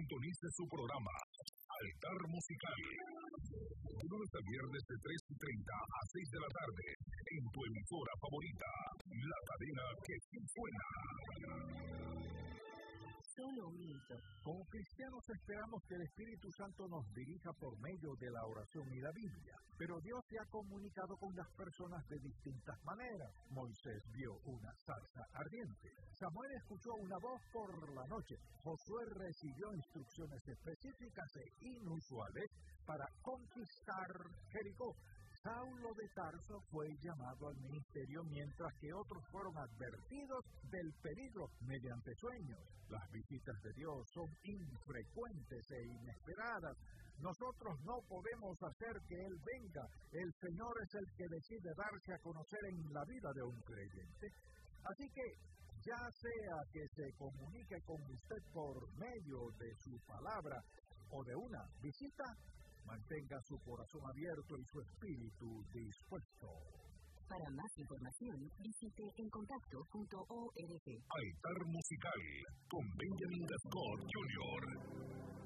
Sintonice su programa Altar Musical. De lunes a viernes de 3:30 a 6 de la tarde en tu emisora favorita, la cadena que sí suena. Solo un minuto. Como cristianos esperamos que el Espíritu Santo nos dirija por medio de la oración y la Biblia, pero Dios se ha comunicado con las personas de distintas maneras. Moisés vio una zarza ardiente. Samuel escuchó una voz por la noche. Josué recibió instrucciones específicas e inusuales para conquistar Jericó. Saulo de Tarso fue llamado al ministerio, mientras que otros fueron advertidos del peligro mediante sueños. Las visitas de Dios son infrecuentes e inesperadas. Nosotros no podemos hacer que Él venga. El Señor es el que decide darse a conocer en la vida de un creyente. Así que, ya sea que se comunique con usted por medio de su palabra o de una visita, mantenga su corazón abierto y su espíritu dispuesto. Para más información, visite encontacto.org. Altar Musical con Benjamin Gascón Jr.